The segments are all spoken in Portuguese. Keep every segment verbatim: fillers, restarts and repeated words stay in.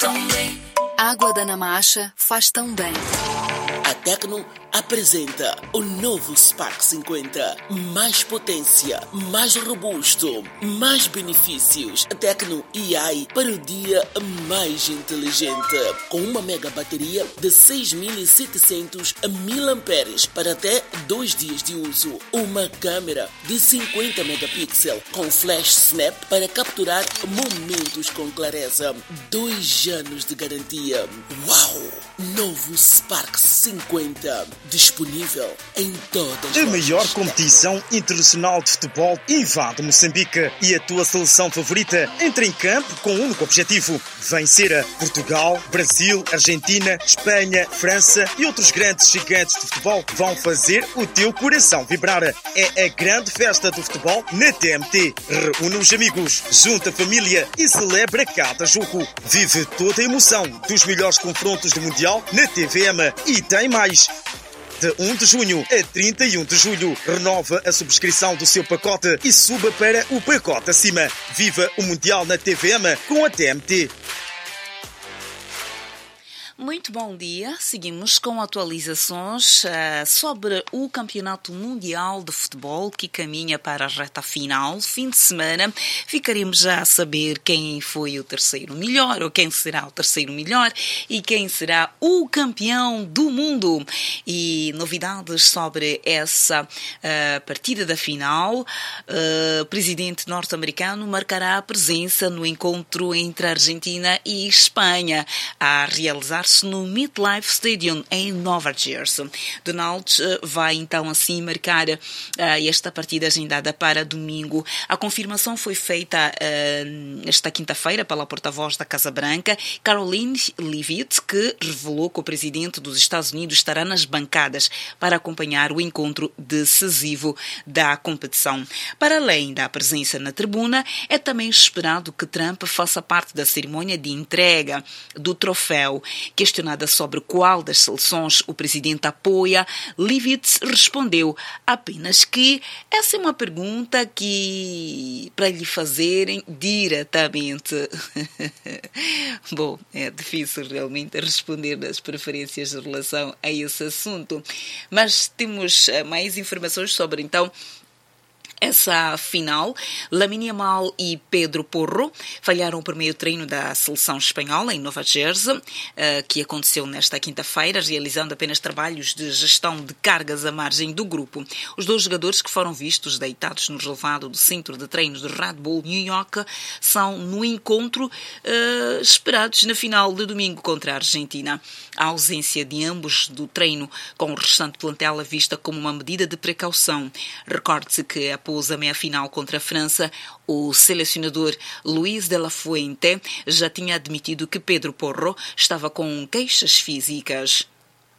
tão bem. Água da Namacha faz tão bem. A Tecno apresenta o novo Spark cinquenta. Mais potência, mais robusto, mais benefícios. A Tecno A I para o dia mais inteligente. Com uma mega bateria de seis mil e setecentos miliamperes para até dois dias de uso. Uma câmera de cinquenta megapixels com flash snap para capturar momentos com clareza. Dois anos de garantia. Uau! Novo Spark cinquenta. Disponível em todas as A maior competição internacional de futebol invade Moçambique e a tua seleção favorita entra em campo com um único objetivo: vencer a Portugal, Brasil, Argentina, Espanha, França e outros grandes gigantes de futebol vão fazer o teu coração vibrar. É a grande festa do futebol na T M T. Reúne os amigos, junta a família e celebra cada jogo. Vive toda a emoção dos melhores confrontos do Mundial na T V M e tem mais. De primeiro de junho a trinta e um de julho, renova a subscrição do seu pacote e suba para o pacote acima. Viva o Mundial na T V M com a T M T. Muito bom dia. Seguimos com atualizações uh, sobre o Campeonato Mundial de Futebol que caminha para a reta final. Fim de semana ficaremos já a saber quem foi o terceiro melhor ou quem será o terceiro melhor e quem será o campeão do mundo. E novidades sobre essa uh, partida da final. Uh, o presidente norte-americano marcará a presença no encontro entre a Argentina e Espanha a realizar no MetLife Stadium em Nova Jersey. Donald vai então assim marcar uh, esta partida agendada para domingo. A confirmação foi feita uh, esta quinta-feira pela porta-voz da Casa Branca, Caroline Leavitt, que revelou que o presidente dos Estados Unidos estará nas bancadas para acompanhar o encontro decisivo da competição. Para além da presença na tribuna, é também esperado que Trump faça parte da cerimônia de entrega do troféu. Questionada sobre qual das seleções o presidente apoia, Leavitt respondeu apenas que essa é uma pergunta que para lhe fazerem diretamente. Bom, é difícil realmente responder as preferências em relação a esse assunto, mas temos mais informações sobre então essa final. Lamine Yamal e Pedro Porro falharam o primeiro treino da seleção espanhola em Nova Jersey, que aconteceu nesta quinta-feira, realizando apenas trabalhos de gestão de cargas à margem do grupo. Os dois jogadores que foram vistos deitados no relvado do centro de treinos do Red Bull New York são no encontro uh, esperados na final de domingo contra a Argentina. A ausência de ambos do treino com o restante plantel é vista como uma medida de precaução. Recorde-se que após a meia-final contra a França, o selecionador Luís de la Fuente já tinha admitido que Pedro Porro estava com queixas físicas.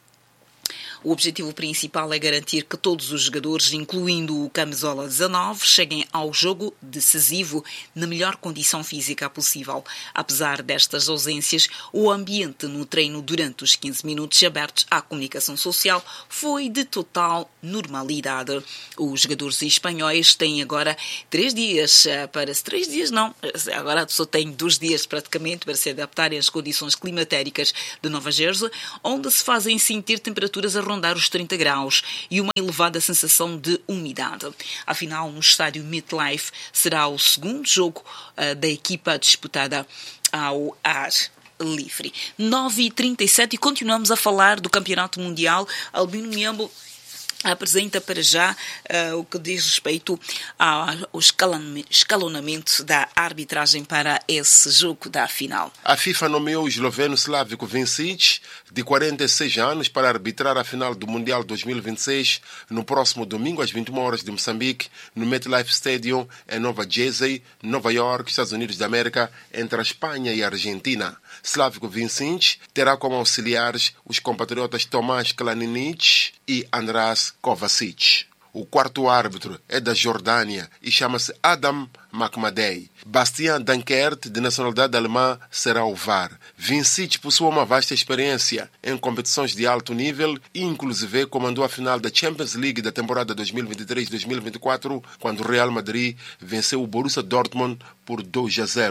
O objetivo principal é garantir que todos os jogadores, incluindo o camisola dezanove, cheguem ao jogo decisivo na melhor condição física possível. Apesar destas ausências, o ambiente no treino durante os quinze minutos abertos à comunicação social foi de total normalidade. Os jogadores espanhóis têm agora três dias para... Três dias não, agora só têm dois dias praticamente para se adaptarem às condições climatéricas de Nova Jersey, onde se fazem sentir temperaturas a rondar os trinta graus e uma elevada sensação de umidade. Afinal, no estádio MetLife será o segundo jogo uh, da equipa disputada ao ar livre. nove e trinta e sete e continuamos a falar do Campeonato Mundial. Albino Miambo apresenta para já uh, o que diz respeito ao escalonamento da arbitragem para esse jogo da final. A FIFA nomeou o esloveno Slavko Vincic, de quarenta e seis anos, para arbitrar a final do Mundial dois mil e vinte e seis no próximo domingo às vinte e uma horas de Moçambique, no MetLife Stadium em Nova Jersey, Nova York, Estados Unidos da América, entre a Espanha e a Argentina. Slavko Vincic terá como auxiliares os compatriotas Tomás Klaninic e András Kovacic. O quarto árbitro é da Jordânia e chama-se Adam Makmadei. Bastien Dankert, de nacionalidade alemã, será o V A R. Vincic possui uma vasta experiência em competições de alto nível e, inclusive, comandou a final da Champions League da temporada dois mil e vinte e três dois mil e vinte e quatro, quando o Real Madrid venceu o Borussia Dortmund por dois a zero.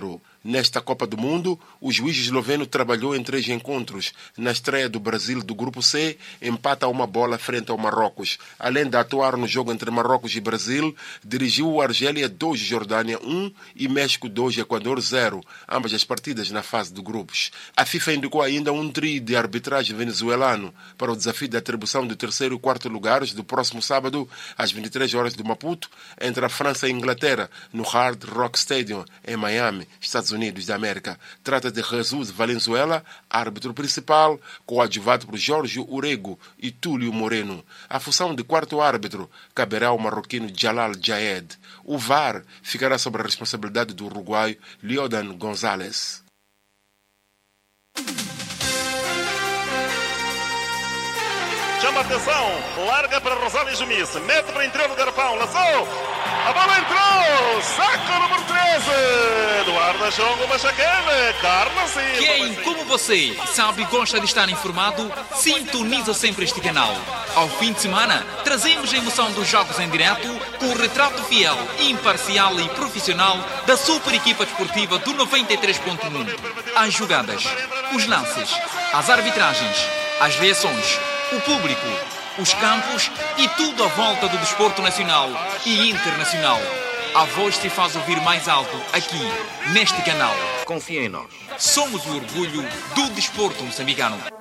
Nesta Copa do Mundo, o juiz esloveno trabalhou em três encontros. Na estreia do Brasil do Grupo C, empata uma bola frente ao Marrocos. Além de atuar no jogo entre Marrocos e Brasil, dirigiu o Argélia dois, Jordânia um e México dois, Equador zero, ambas as partidas na fase de grupos. A FIFA indicou ainda um trio de arbitragem venezuelano para o desafio de atribuição do terceiro e quarto lugares do próximo sábado, às vinte e três horas de Maputo, entre a França e a Inglaterra, no Hard Rock Stadium, em Miami, Estados Unidos da América. Trata de Jesus Valenzuela, árbitro principal, coadjuvado por Jorge Urego e Túlio Moreno. A função de quarto árbitro caberá ao marroquino Jalal Jaed. O V A R ficará sob a responsabilidade do uruguaio Liodan González. Chama atenção, larga para Rosário Jumice, mete para o interior do garrafão, lançou, a bola entrou, saco número treze, Eduardo Chongo Machaquele, Carlos Silva. Quem, como você, sabe e gosta de estar informado, sintoniza sempre este canal. Ao fim de semana, trazemos a emoção dos jogos em direto com o retrato fiel, imparcial e profissional da super equipa desportiva do noventa e três ponto um. As jogadas, os lances, as arbitragens, as reações, o público, os campos e tudo à volta do desporto nacional e internacional. A voz se faz ouvir mais alto aqui, neste canal. Confia em nós. Somos o orgulho do desporto moçambicano.